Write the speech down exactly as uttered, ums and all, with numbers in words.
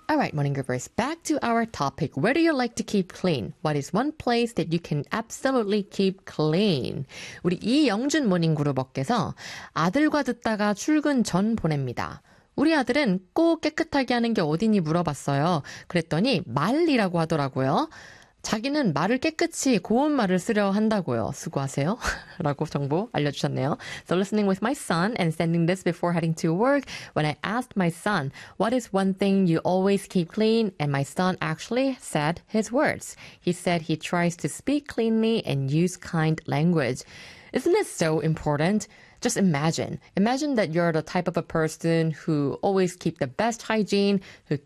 All right, morning groovers, back to our topic. Where do you like to keep clean? What is one place that you can absolutely keep clean? 우리 이영준 모닝 그루버께서 아들과 듣다가 출근 전 보냅니다. 우리 아들은 꼭 깨끗하게 하는 게 어디니 물어봤어요. 그랬더니 말이라고 하더라고요. 자기는 말을 깨끗이 고운 말을 쓰려 한다고요. 수고하세요. 라고 정보 알려주셨네요. So listening with my son and sending this before heading to work, when I asked my son, what is one thing you always keep clean? And my son actually said his words. He said he tries to speak cleanly and use kind language. Isn't it so important? Just imagine. Imagine that you're the type of a person who always keep the best hygiene, who